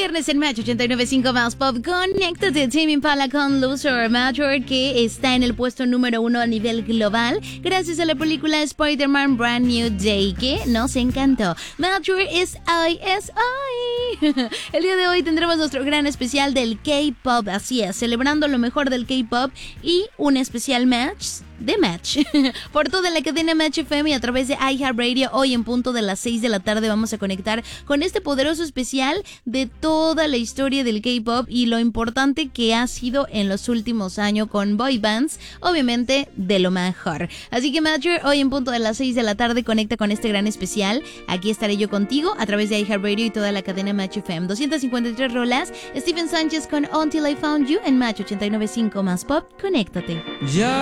viernes en Match 89.5 más Pop. Conéctate, Tame Impala con Loser. Major, que está en el puesto número 1 a nivel global gracias a la película Spider-Man Brand New Day, que nos encantó. Major es I. El día de hoy tendremos nuestro gran especial del K-Pop, así es, celebrando lo mejor del K-Pop y un especial match de Match por toda la cadena Match FM y a través de iHeartRadio. Hoy en punto de las 6 de la tarde vamos a conectar con este poderoso especial de toda la historia del K-Pop y lo importante que ha sido en los últimos años con boy bands, obviamente de lo mejor. Así que Matcher, hoy en punto de las 6 de la tarde conecta con este gran especial. Aquí estaré yo contigo a través de iHeartRadio y toda la cadena Match FM. 253 rolas, Steven Sánchez con Until I Found You en Match 89.5 más Pop. Conéctate. Ya